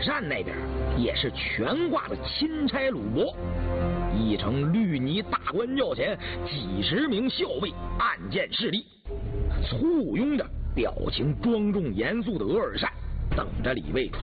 善那边也是全挂着钦差鲁伯，一乘绿泥大官轿前，几十名校尉按键侍立，簇拥着表情庄重严肃的额尔善，等着李卫